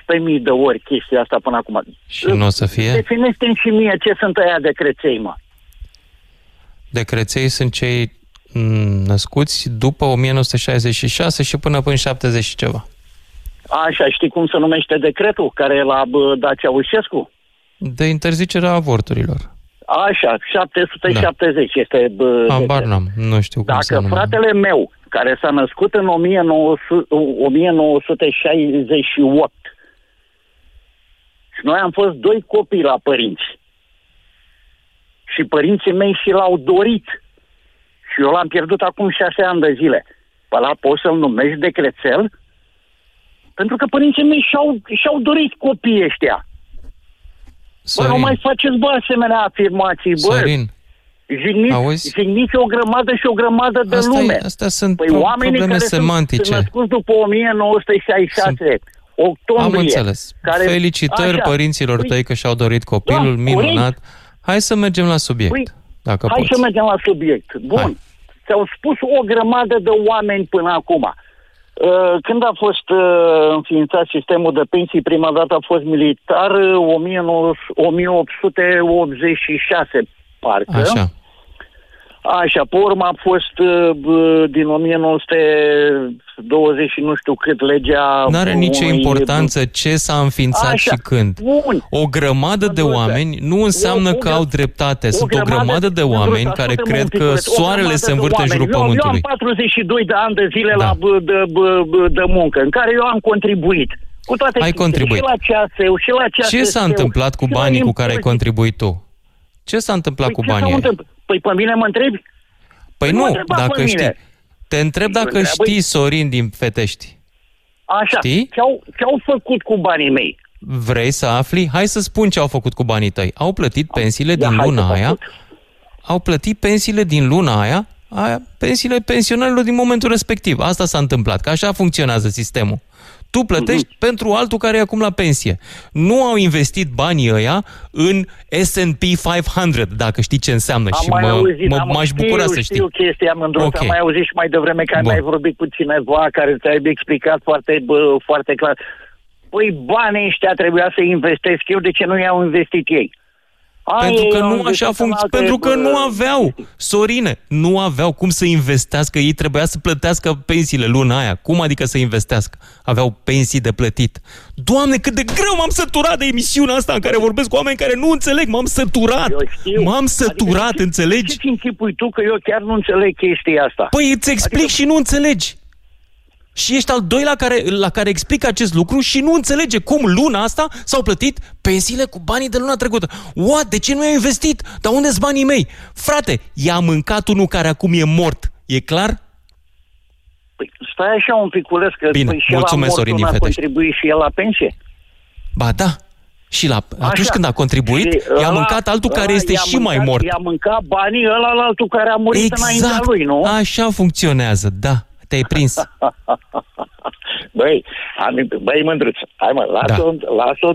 11.000 de ori chestia asta până acum. Și nu o să fie? Definește-mi și mie ce sunt ăia de creței, mă. De creței sunt cei născuți după 1966 și până în 70 și ceva. Așa, știi cum se numește decretul care e la Dacia Ușescu? De interzicerea avorturilor. Așa, 770 este... Habar n-am, nu știu cum se numește. Dacă fratele meu, care s-a născut în 1968, și noi am fost 2 copii la părinți, și părinții mei și l-au dorit, și eu l-am pierdut acum 6 ani de zile, pe ăla poți să-l numești de crețel? Pentru că părinții mei și-au dorit copiii ăștia. Bă, nu mai faceți, bă, asemenea afirmații, bă. Sorin, jigniți o grămadă și o grămadă de lume. Astea sunt oamenii probleme care semantice. sunt născuți după 1966, octombrie. Am înțeles. Felicitări părinților tăi că și-au dorit copilul, minunat. Corect. Hai să mergem la subiect, dacă poți. Hai să mergem la subiect. Bun. Ți-au spus o grămadă de oameni până acum. Când a fost înființat sistemul de pensii, prima dată a fost militar, 1886, parcă. Așa, pe urmă a fost din 1920 și nu știu cât legea... N-are nicio importanță ce s-a înființat și când. Bun. O grămadă de oameni nu înseamnă că au dreptate. Sunt o grămadă de oameni care cred că soarele se învârte în jurul pământului. Eu am 42 de ani de zile de muncă, în care eu am contribuit. Cu toate ai contribuit. Și la CASEU, și la CASEU. Ce s-a întâmplat cu banii cu care ai contribuit tu? Ce s-a întâmplat cu banii? Păi pe mine mă întrebi? Păi nu, dacă știi. Te întreb dacă știi, Sorin din Fetești. Așa, știi? Ce-au făcut cu banii mei? Vrei să afli? Hai să spun ce au făcut cu banii tăi. Au plătit pensiile din luna aia. Au plătit pensiile din luna aia, pensiile pensionarilor din momentul respectiv. Asta s-a întâmplat, că așa funcționează sistemul. Tu plătești pentru altul care e acum la pensie. Nu au investit banii ăia în S&P 500, dacă știi ce înseamnă. M-aș bucura să știi. Știu chestia, Mândruț, am mai auzit și mai devreme că ai mai vorbit cu cineva care ți-a explicat foarte clar. Păi banii ăștia trebuia să investesc eu, de ce nu i-au investit ei? Pentru că nu așa funcționează, pentru că nu aveau, Sorine, nu aveau cum să investească, ei trebuia să plătească pensiile luna aia. Cum adică să investească? Aveau pensii de plătit. Doamne, cât de greu m-am săturat de emisiunea asta în care vorbesc cu oameni care nu înțeleg, m-am săturat. M-am săturat, adică, înțelegi? Ce închipui tu că eu chiar nu înțeleg chestia asta? Păi îți explic și nu înțelegi. Și ești al doilea la care explică acest lucru și nu înțelege cum luna asta s-au plătit pensiile cu banii de luna trecută. What? De ce nu i-ai investit? Dar unde-s banii mei? Frate, i-a mâncat unul care acum e mort. E clar? Păi stai așa un piculeț, că bine, și mulțumesc, Sorin din Fetești. Contribui și el la pensie. Ba da. Și atunci când a contribuit, i-a mâncat altul care este și mai mort. I-a mâncat banii ăla la altul care a murit înaintea lui, nu? Așa funcționează, da. Te-ai prins. Băi, Mândruț, hai mă, lasă-o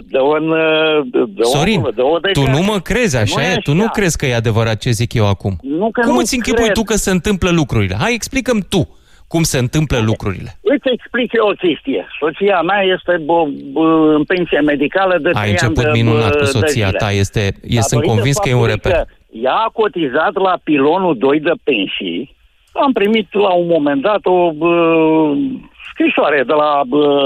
Sorin, tu nu mă crezi, așa e? Tu nu crezi că e adevărat ce zic eu acum? Cum îți închipui tu că se întâmplă lucrurile? Hai, explică-mi tu cum se întâmplă lucrurile. Îți explic eu o chestie. Soția mea este în pensie medicală de 3 ani. Ai început minunat cu soția ta, sunt convins că e un reper. Ea a cotizat la pilonul 2 de pensii. Am primit la un moment dat o scrisoare de la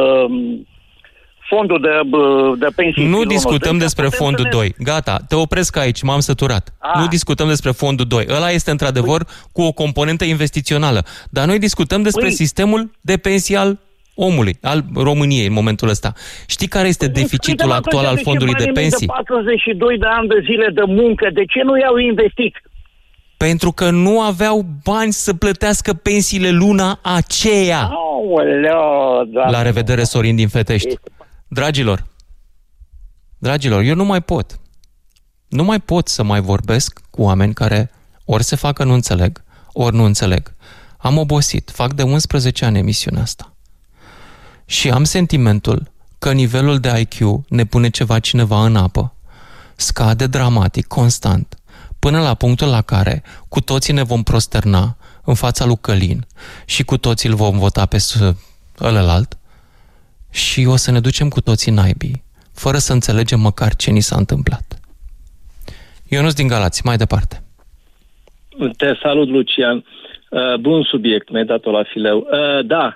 fondul de pensii. Nu discutăm despre fondul 2. Gata, te opresc aici, m-am săturat. Nu discutăm despre fondul 2. Ăla este într-adevăr cu o componentă investițională. Dar noi discutăm despre sistemul de pensii al omului, al României în momentul ăsta. Știi care este deficitul actual al fondului de pensii? De 42 de ani de zile de muncă, de ce nu i-au investit? Pentru că nu aveau bani să plătească pensiile luna aceea. Aoleo, da. La revedere, Sorin din Fetești. Dragilor, eu nu mai pot. Nu mai pot să mai vorbesc cu oameni care ori se facă nu înțeleg, ori nu înțeleg. Am obosit, fac de 11 ani emisiunea asta. Și am sentimentul că nivelul de IQ ne pune cineva în apă. Scade dramatic, constant. Până la punctul la care cu toții ne vom prosterna în fața lui Călin și cu toții îl vom vota pe ălălalt și o să ne ducem cu toții naibii, fără să înțelegem măcar ce ni s-a întâmplat. Ionuț din Galați, mai departe. Te salut, Lucian. Bun subiect, mi-ai dat-o la fileu. Da,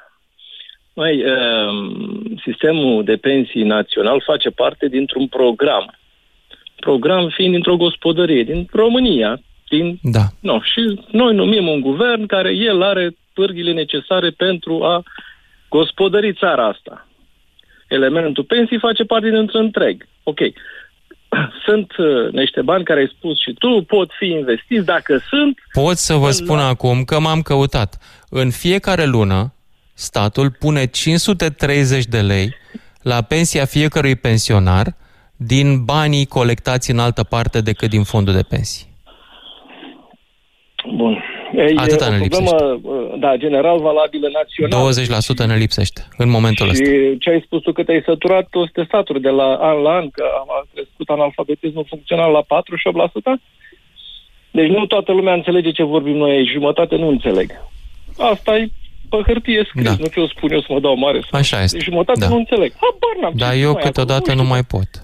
sistemul de pensii național face parte dintr-un program. Program fiind dintr-o gospodărie, din România. Da. Și noi numim un guvern care el are pârghile necesare pentru a gospodări țara asta. Elementul pensii face parte dintr-un întreg. Ok. Sunt niște bani care ai spus și tu, pot fi investiți dacă sunt... Pot să vă spun acum că m-am căutat. În fiecare lună, statul pune 530 de lei la pensia fiecărui pensionar din banii colectați în altă parte decât din fondul de pensii. Bun. Atâta ne lipsește. Da, general valabilă național. 20% ne lipsește în momentul ăsta. Și ce ai spus tu că te-ai săturat, o să te saturi de la an la an, că a crescut analfabetismul funcțional la 48%? Deci nu toată lumea înțelege ce vorbim noi aici, jumătate nu înțeleg. Asta e pe hârtie scris, nu ce o spun eu să mă dau mare. Așa este. Deci jumătate nu înțeleg. Dar eu câteodată nu mai pot.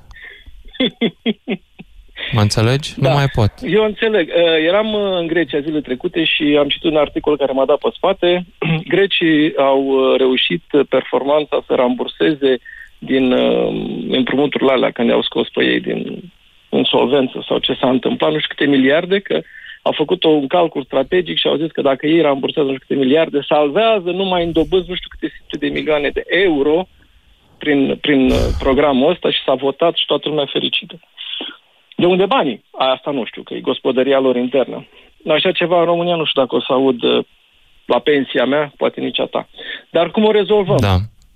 Mă înțelegi? Da. Nu mai pot. Eu înțeleg. Eram în Grecia zilele trecute și am citit un articol care m-a dat pe spate. Grecii au reușit performanța să ramburseze din împrumuturile alea când i-au scos pe ei din insolvență sau ce s-a întâmplat, nu știu câte miliarde, că au făcut un calcul strategic și au zis că dacă ei rambursează nu știu câte miliarde, salvează numai în dobânzi nu știu câte sute de milioane de euro prin programul ăsta și s-a votat și toată lumea fericită. De unde banii? Asta nu știu, că e gospodăria lor internă. Așa ceva în România nu știu dacă o să aud la pensia mea, poate nici a ta. Dar cum o rezolvăm? Da.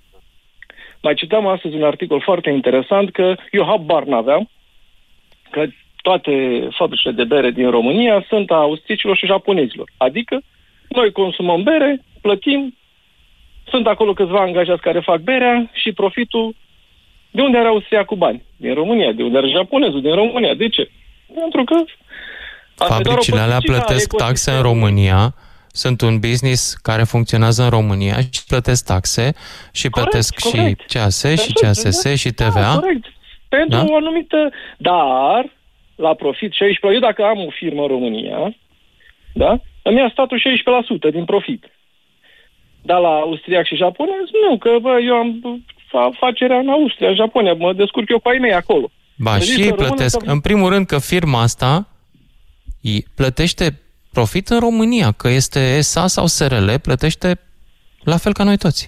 Mai citeam astăzi un articol foarte interesant că eu habar n-aveam că toate fabricile de bere din România sunt a austriecilor și japonezilor. Adică noi consumăm bere, plătim, sunt acolo câțiva angajați care fac berea și profitul. De unde are Austria cu bani? Din România. De unde are japonezul? Din România. De ce? Pentru că... Fabricile alea plătesc taxe în România, sunt un business care funcționează în România și plătesc taxe și plătesc și CAS și CASS și TVA. Da, corect. Pentru o anumită... Dar, la profit 16%. Eu dacă am o firmă în România, da? Îmi ia statul 16% din profit. Dar la austriac și japonez, nu, că eu am afacerea în Austria, Japonia, mă descurc eu cu ai mei acolo. Ba, și ei plătesc. În primul rând că firma asta plătește profit în România, că este SA sau SRL, plătește la fel ca noi toți.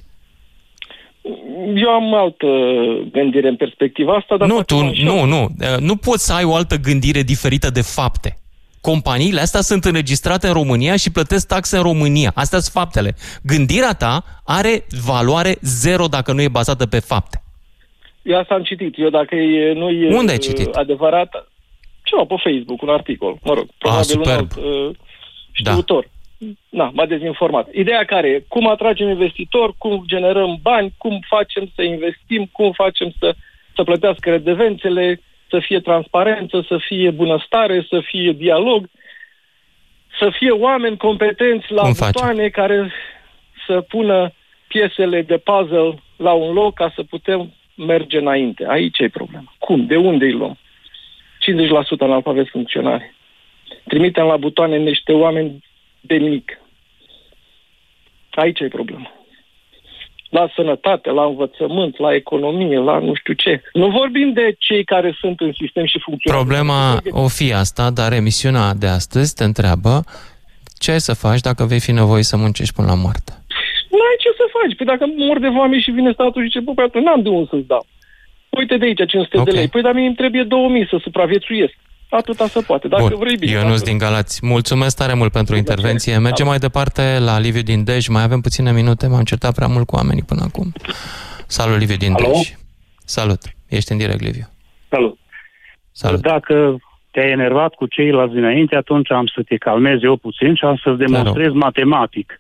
Eu am altă gândire în perspectiva asta, dar... Nu poți să ai o altă gândire diferită de fapte. Companiile astea sunt înregistrate în România și plătesc taxe în România. Astea sunt faptele. Gândirea ta are valoare zero dacă nu e bazată pe fapte. Eu asta am citit. Eu dacă nu e Unde ai citit? Adevărat, ceva pe Facebook, un articol. Mă rog, probabil un alt știutor. Da, m-a dezinformat. Ideea care e? Cum atragem investitori, cum generăm bani, cum facem să investim, cum facem să plătească redevențele, să fie transparență, să fie bunăstare, să fie dialog, să fie oameni competenți la butoane care să pună piesele de puzzle la un loc ca să putem merge înainte. Aici e problema. Cum? De unde îi luăm? 50% analfabeti funcționari. Trimitem la butoane niște oameni de nimic. Aici e problema. La sănătate, la învățământ, la economie, la nu știu ce. Nu vorbim de cei care sunt în sistem și funcționează. Problema o fi asta, dar emisiunea de astăzi te întreabă ce ai să faci dacă vei fi nevoit să muncești până la moarte. N-ai ce să faci. Păi dacă mor de foame și vine statul și zice, bă, păi atunci n-am de unde să-ți dau. Uite de aici 500 de lei. Păi dar mie îmi trebuie 2000 să supraviețuiesc. Atâta se poate. Dacă vrei bine. Ionuț din Galați, mulțumesc tare mult pentru intervenție. Mergem mai departe la Liviu din Dej. Mai avem puține minute, m-am certat prea mult cu oamenii până acum. Salut, Liviu din Dej. Salut. Ești în direct, Liviu. Salut. Dacă te-ai enervat cu ceilalți dinainte, atunci am să te calmez eu puțin și am să-ți demonstrez matematic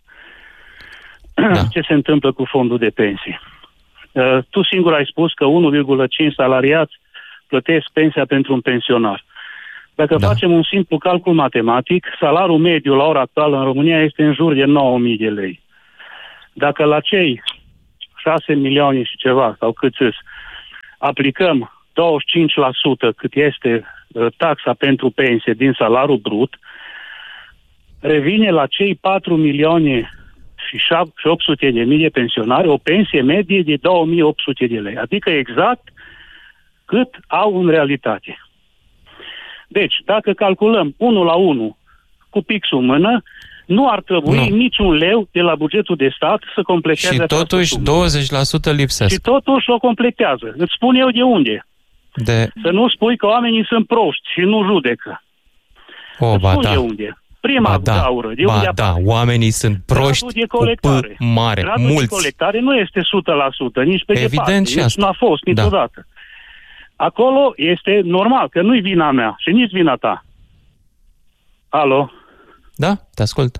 ce se întâmplă cu fondul de pensii. Tu singur ai spus că 1,5 salariați plătesc pensia pentru un pensionar. Dacă facem un simplu calcul matematic, salariul mediu la ora actuală în România este în jur de 9.000 de lei. Dacă la cei 6 milioane și ceva, sau cât îs, aplicăm 25% cât este taxa pentru pensie din salariul brut, revine la cei 4 milioane și 800 de mii de pensionari o pensie medie de 2800 de lei. Adică exact cât au în realitate. Deci, dacă calculăm 1 la 1 cu pixul în mână, nu ar trebui niciun leu de la bugetul de stat să completeze. Și totuși 20% lipsesc. Și totuși o completează. Îți spun eu de unde. Să nu spui că oamenii sunt proști și nu judecă. Îți spun de unde. Prima gaură. De unde oamenii sunt proști de colectare. Cu P mare. Gradul mulți. De colectare nu este 100%, nici pe departe. Nici nu a fost niciodată. Acolo este normal, că nu-i vina mea și nici vina ta. Alo? Da, te ascult.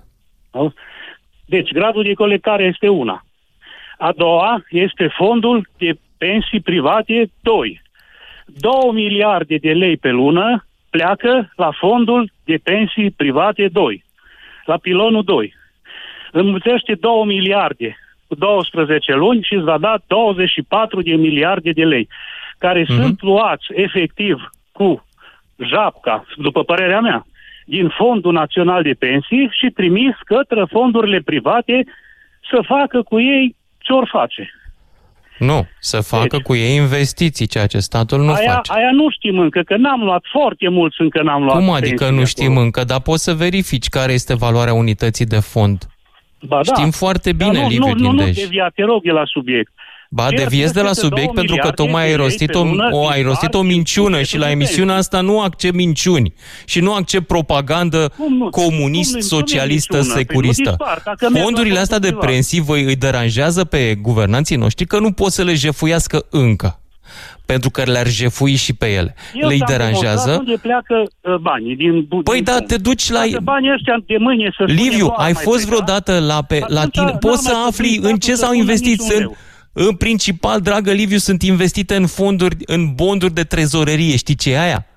Deci, gradul de colectare este una. A doua este fondul de pensii private 2. 2 miliarde de lei pe lună pleacă la fondul de pensii private 2. La pilonul 2. Înmulțește 2 miliarde cu 12 luni și îți va da 24 de miliarde de lei, care sunt luați efectiv cu japca, după părerea mea, din Fondul Național de Pensii și trimis către fondurile private să facă cu ei ce or face. Nu, să facă cu ei investiții, ceea ce statul nu face. Aia nu știm încă, că n-am luat foarte mulți, încă n-am luat. Cum adică nu știm încă? Dar poți să verifici care este valoarea unității de fond. Ba da. Știm foarte bine, Liviu Ghindej. Nu devia, te rog, de la subiect. Ba, deviezi de la subiect pentru că tocmai ai rostit o minciună și la emisiunea asta nu accept minciuni și nu accept propagandă comunist, socialistă, securistă. Fondurile astea de pensii îi deranjează pe guvernanții noștri că nu pot să le jefuiască încă. Pentru că le-ar jefui și pe ele. Le-i deranjează. Unde pleacă banii din Păi da, te duci la... Banii ăștia de mâine să Liviu, ai fost vreodată la tine? Poți să afli în ce s-au investit. În principal, dragă Liviu, sunt investite în fonduri, în bonduri de trezorerie. Știi ce e aia?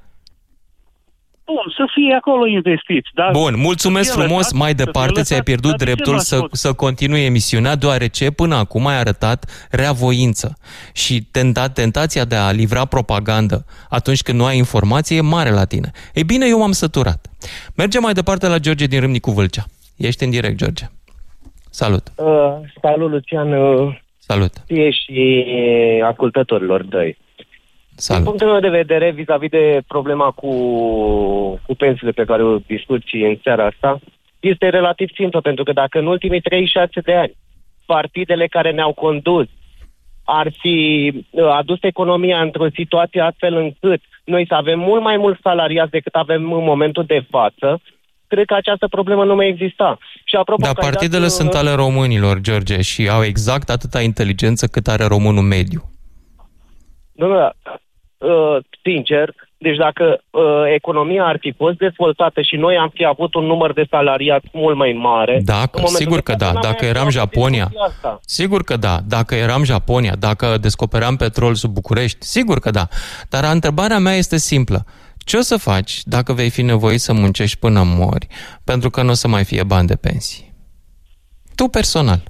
Bun, să fie acolo investiți. Dar bun, mulțumesc frumos. Mai departe ți-ai pierdut dreptul să continui emisiunea, deoarece până acum ai arătat reavoință. Și tentația de a livra propagandă atunci când nu ai informație e mare la tine. Ei bine, eu m-am săturat. Mergem mai departe la George din Râmnicu Vâlcea. Ești în direct, George. Salut. Salut, Lucian. Salut. Ție și ascultătorilor tăi. Salut. Din punctul meu de vedere, vis-a-vis de problema cu pensiile pe care o discuți în seara asta, este relativ simplu, pentru că dacă în ultimii 36 de ani partidele care ne-au condus ar fi adus economia într-o situație astfel încât noi să avem mult mai mulți salariați decât avem în momentul de față, cred că această problemă nu mai exista. Și apropo, dar partidele sunt ale românilor, George, și au exact atâta inteligență cât are românul mediu. Dom'le, sincer, deci dacă economia ar fi fost dezvoltată și noi am fi avut un număr de salariați mult mai mare... Sigur că da. Dacă eram Japonia... Sigur că da. Dacă eram Japonia, dacă descoperam petrol sub București, sigur că da. Dar întrebarea mea este simplă. Ce o să faci dacă vei fi nevoit să muncești până mori, pentru că nu o să mai fie bani de pensii? Tu personal.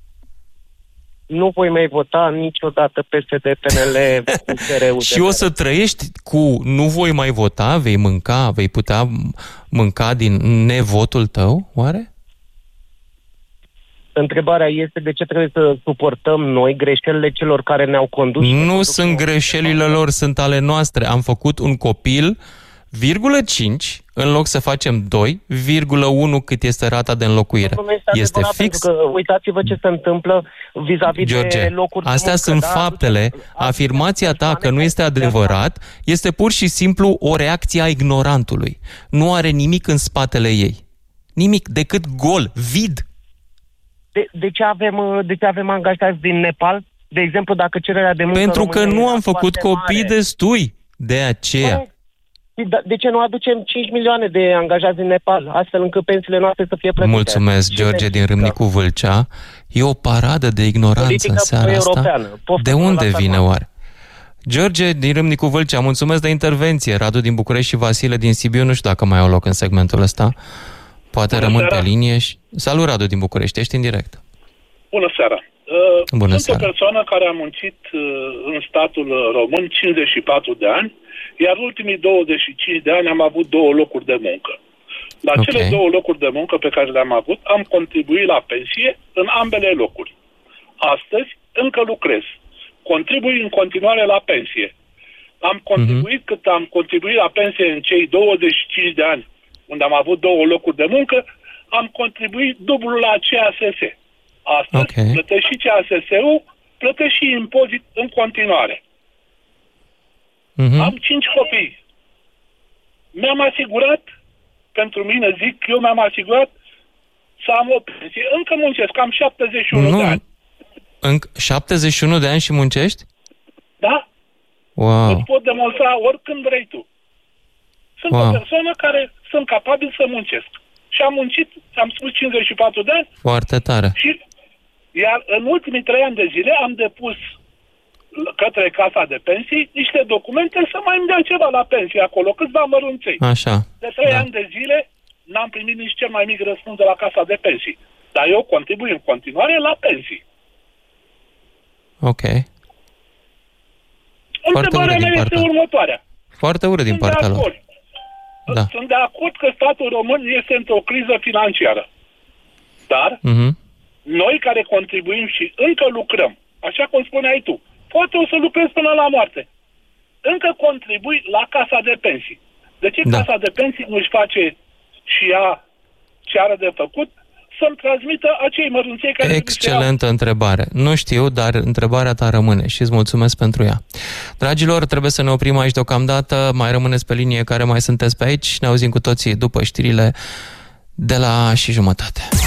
Nu voi mai vota niciodată PSD, PNL, USR. Și o să trăiești cu nu voi mai vota, vei putea mânca din nevotul tău, oare? Întrebarea este de ce trebuie să suportăm noi greșelile celor care ne-au condus. Nu sunt greșelile lor, sunt ale noastre. Am făcut un copil, 0,5, în loc să facem 2,1 cât este rata de înlocuire. Este fix. Că, uitați-vă ce se întâmplă vis-a-vis de locuri. Astea sunt faptele. Afirmația ta că nu este adevărat este pur și simplu o reacție a ignorantului. Nu are nimic în spatele ei. Nimic, decât gol, vid. De ce avem angajați din Nepal? De exemplu, dacă cererea de muncă... Pentru că nu am făcut copii destui. De aceea. De ce nu aducem 5 milioane de angajați din Nepal, astfel încât pensiile noastre să fie plătite? Mulțumesc, George din Râmnicu Vâlcea. E o paradă de ignoranță în seara asta. De unde vine oare? George din Râmnicu Vâlcea, mulțumesc de intervenție. Radu din București și Vasile din Sibiu, nu știu dacă mai au loc în segmentul ăsta. Poate rămân pe linie. Salut, Radu din București, ești în direct. Bună seara. Sunt o persoană care a muncit în statul român 54 de ani, iar ultimii 25 de ani am avut 2 locuri de muncă. La cele 2 locuri de muncă pe care le-am avut, am contribuit la pensie în ambele locuri. Astăzi încă lucrez. Contribui în continuare la pensie. Am contribuit cât am contribuit la pensie în cei 25 de ani, unde am avut 2 locuri de muncă, am contribuit dublu la CASS. Astăzi plătesc și CASS-ul, plătesc și impozit în continuare. Am 5 copii. Mi-am asigurat, pentru mine zic, eu mi-am asigurat să am o pensie. Încă muncesc, am 71 de ani. 71 de ani și muncești? Da. Wow. Îți pot demonstra oricând vrei tu. Sunt o persoană care sunt capabil să muncesc. Și am muncit, am spus 54 de ani. Foarte tare. Iar în ultimii 3 ani de zile am depus către Casa de Pensii niște documente să mai îmi dea ceva la pensie acolo, câțiva mărunței. Așa. De 3 ani de zile n-am primit nici cel mai mic răspuns de la Casa de Pensii. Dar eu contribui în continuare la pensii. Ok. Întrebarea mea este următoarea. Foarte urât din partea lor. Da. Sunt de acord că statul român este într-o criză financiară. Dar noi care contribuim și încă lucrăm, așa cum spuneai tu, poate o să lucrez până la moarte, încă contribui la Casa de Pensii. De ce Casa de Pensii nu-și face și ea ce are de făcut? Să-mi transmită acei mărunței care... Excelentă întrebare. Nu știu, dar întrebarea ta rămâne și îți mulțumesc pentru ea. Dragilor, trebuie să ne oprim aici deocamdată. Mai rămâneți pe linie care mai sunteți pe aici. Ne auzim cu toții după știrile de la 1:30.